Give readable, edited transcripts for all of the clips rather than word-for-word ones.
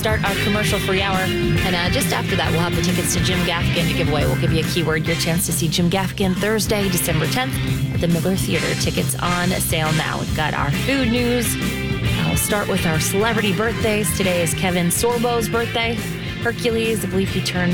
start our commercial-free hour. And just after that, we'll have the tickets to Jim Gaffigan to give away. We'll give you a keyword, your chance to see Jim Gaffigan Thursday, December 10th at the Miller Theater. Tickets on sale now. We've got our food news. I'll start with our celebrity birthdays. Today is Kevin Sorbo's birthday. Hercules, I believe he turns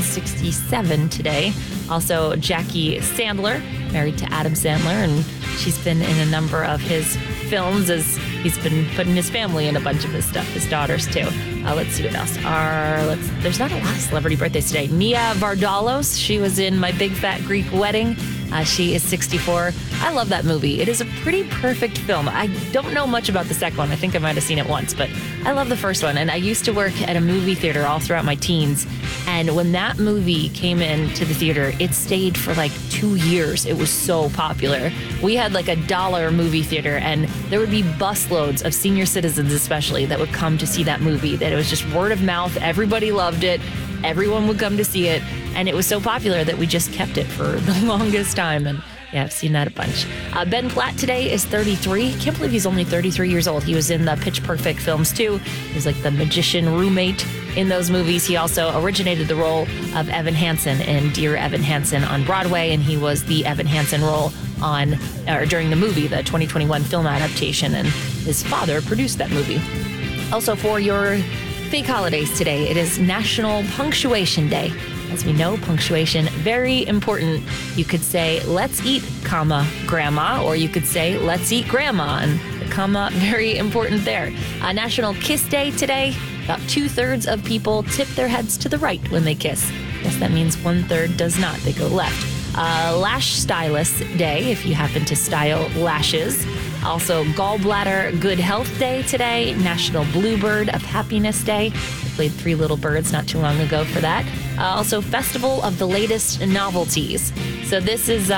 67 today. Also, Jackie Sandler, married to Adam Sandler, and she's been in a number of his films as he's been putting his family in a bunch of his stuff, his daughters too. Let's see what else there's not a lot of celebrity birthdays today. Nia Vardalos, she was in My Big Fat Greek Wedding. She is 64. I love that movie. It is a pretty perfect film. I don't know much about the second one. I think I might have seen it once, but I love the first one. And I used to work at a movie theater all throughout my teens. And when that movie came into the theater, it stayed for like 2 years. It was so popular. We had like $1 movie theater, and there would be busloads of senior citizens especially that would come to see that movie. That it was just word of mouth. Everybody loved it. Everyone would come to see it. And it was so popular that we just kept it for the longest time. And yeah, I've seen that a bunch. Ben Platt today is 33. Can't believe he's only 33 years old. He was in the Pitch Perfect films too. He was like the magician roommate in those movies. He also originated the role of Evan Hansen in Dear Evan Hansen on Broadway, and he was the Evan Hansen role during the movie, the 2021 film adaptation, and his father produced that movie. Also, for your big holidays today, it is National Punctuation Day. As we know, punctuation, very important. You could say, let's eat, comma, grandma, or you could say, let's eat grandma, and the comma, very important there. National Kiss Day today. About 2/3 of people tip their heads to the right when they kiss. I guess that means 1/3 does not. They go left. Lash Stylist Day, if you happen to style lashes. Also, Gallbladder Good Health Day today. National Bluebird of Happiness Day. I played Three Little Birds not too long ago for that. Also, Festival of the Latest Novelties. So this is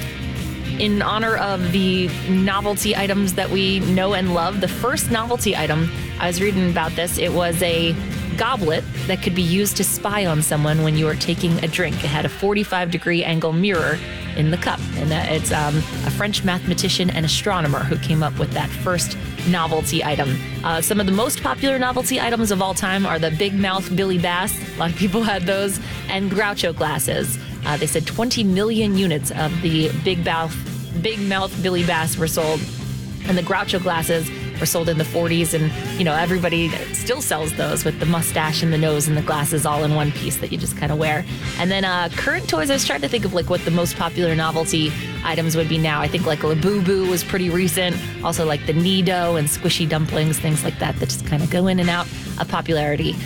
in honor of the novelty items that we know and love. The first novelty item, I was reading about this, it was a goblet that could be used to spy on someone when you were taking a drink. It had a 45-degree angle mirror in the cup. And it's a French mathematician and astronomer who came up with that first novelty item. Some of the most popular novelty items of all time are the Big Mouth Billy Bass. A lot of people had those. And Groucho glasses. They said 20 million units of the Big Mouth Billy Bass were sold. And the Groucho glasses were sold in the 40s, and everybody still sells those with the mustache and the nose and the glasses all in one piece that you just kind of wear. And then current toys, I was trying to think of like what the most popular novelty items would be now. I think like Labubu was pretty recent. Also like the Nido and Squishy Dumplings, things like that just kind of go in and out of popularity.